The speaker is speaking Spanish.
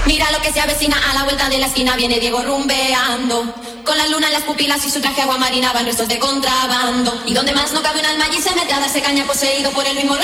Mira lo que se avecina a la vuelta de la esquina, viene Diego rumbeando. Con la luna en las pupilas y su traje agua marina van restos de contrabando. Y donde más no cabe un alma allí se mete a darse caña poseído por el mismo